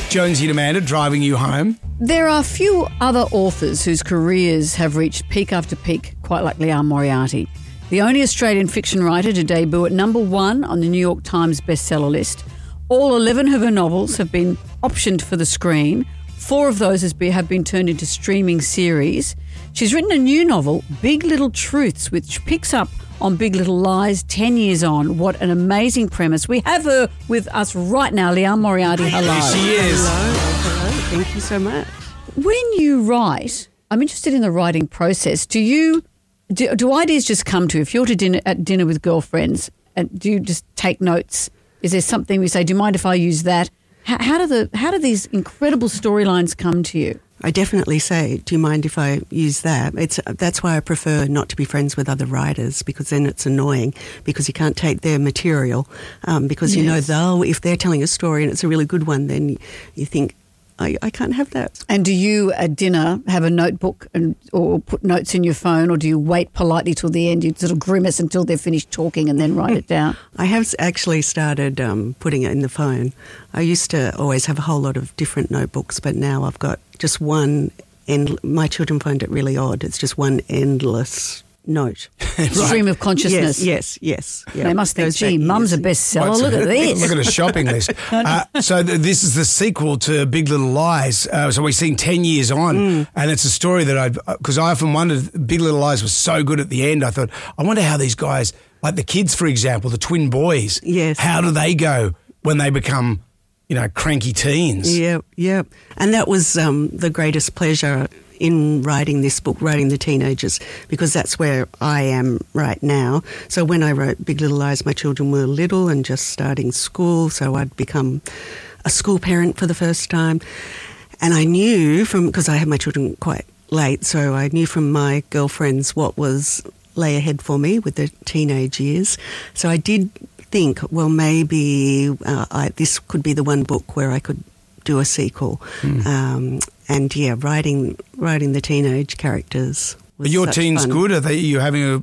Jonesy and Amanda driving you home. There are few other authors whose careers have reached peak after peak, quite like Liane Moriarty. The only Australian fiction writer to debut at number 1 on the New York Times bestseller list. All 11 of her novels have been optioned for the screen. 4 of those have been turned into streaming series. She's written a new novel, Big Little Truths, which picks up on Big Little Lies 10 years on. What an amazing premise. We have her with us right now, Liane Moriarty. Hello. Here she is. Hello. Thank you so much. When you write, I'm interested in the writing process. Do ideas just come to you? If you're at dinner with girlfriends, and do you just take notes? Is there something we say, do you mind if I use that? How do these incredible storylines come to you? I definitely say, do you mind if I use that? That's why I prefer not to be friends with other writers, because then it's annoying because you can't take their material because you know if they're telling a story and it's a really good one, then you think, I can't have that. And do you at dinner have a notebook or put notes in your phone, or do you wait politely till the end? You sort of grimace until they're finished talking and then write it down? I have actually started putting it in the phone. I used to always have a whole lot of different notebooks, but now I've got just one, and my children find it really odd. It's just one endless note. Stream of consciousness. Yes. They must think, gee, Mum's a bestseller. Look at this. Look at a shopping list. So this is the sequel to Big Little Lies. So we're seeing 10 years on, and it's a story that because I often wondered, Big Little Lies was so good at the end. I thought, I wonder how these guys, like the kids, for example, the twin boys, how do they go when they become, cranky teens? Yeah. And that was the greatest pleasure in writing this book, writing the teenagers, because that's where I am right now. So when I wrote Big Little Lies, my children were little and just starting school, so I'd become a school parent for the first time. And I knew because I had my children quite late, so I knew from my girlfriends what was lay ahead for me with the teenage years. So I did think, well, maybe this could be the one book where I could do a sequel. And writing the teenage characters. Are your teens fun. good? Are you having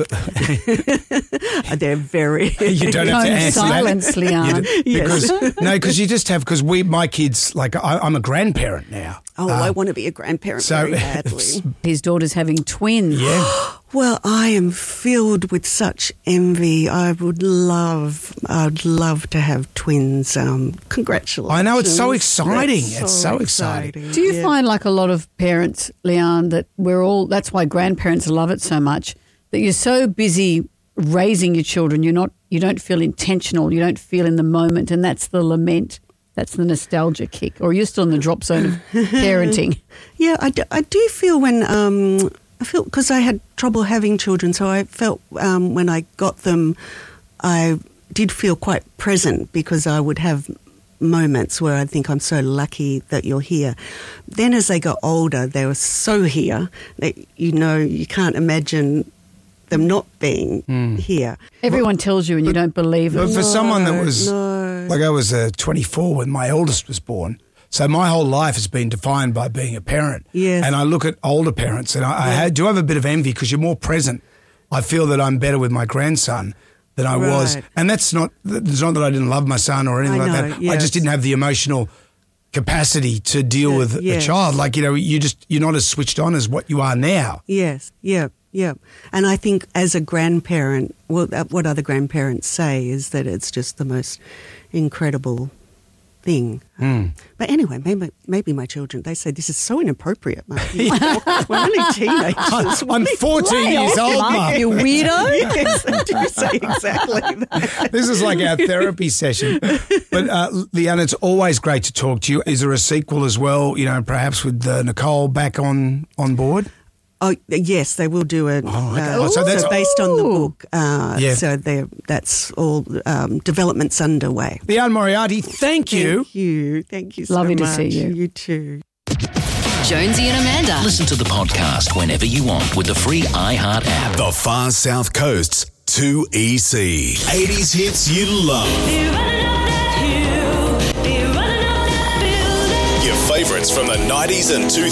They're very. You don't have to answer silence, that. Liane. Because you just have, my kids, like I'm a grandparent now. Oh, I want to be a grandparent very badly. His daughter's having twins. Yeah. Well, I am filled with such envy. I'd love to have twins. Congratulations. I know, it's so exciting. It's so exciting. Do you find, like a lot of parents, Liane, that that's why grandparents love it so much, that you're so busy raising your children, you don't feel intentional, you don't feel in the moment, and that's the lament, that's the nostalgia kick, or you're still in the drop zone of parenting? Yeah, I do feel when because I had trouble having children, so I felt when I got them, I did feel quite present, because I would have moments where I think I'm so lucky that you're here. Then as they got older, they were so here that, you can't imagine them not being here. Everyone tells you and you don't believe it. But for someone that was, like I was 24 when my eldest was born, so my whole life has been defined by being a parent. Yes. And I look at older parents and I do have a bit of envy because you're more present. I feel that I'm better with my grandson than I was. And it's not that I didn't love my son or anything like that. Yes. I just didn't have the emotional capacity to deal with a child. Like, you're not as switched on as what you are now. Yes, yeah. And I think as a grandparent, what other grandparents say is that it's just the most incredible thing. But anyway, maybe my children, they say this is so inappropriate, Mum. We're only teenagers. I'm 14 years old, Mum. You weirdo. Yes, they do say exactly that. This is like our therapy session. But Liane, it's always great to talk to you. Is there a sequel as well, perhaps with Nicole back on board? Oh, yes, they will do it. So that's based on the book. So that's all development's underway. Liane Moriarty, thank you. Thank you so Lovely much. Lovely to see you. You too. Jonesy and Amanda. Listen to the podcast whenever you want with the free iHeart app. The Far South Coast's 2EC. 80s hits you love. Your favourites from the 90s and 2000s.